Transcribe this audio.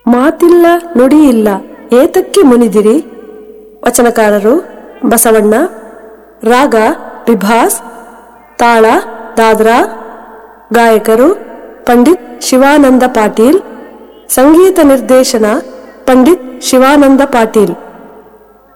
ಮಾತಿಲ್ಲ ನುಡಿಯಿಲ್ಲ ಏತಕ್ಕೆ ಮುನಿದಿರಿ. ವಚನಕಾರರು ಬಸವಣ್ಣ. ರಾಗ ರಿಭಾಸ್. ತಾಳ ದಾದ್ರಾ. ಗಾಯಕರು ಪಂಡಿತ್ ಶಿವಾನಂದ ಪಾಟೀಲ್. ಸಂಗೀತ ನಿರ್ದೇಶನ ಪಂಡಿತ್ ಶಿವಾನಂದ ಪಾಟೀಲ್.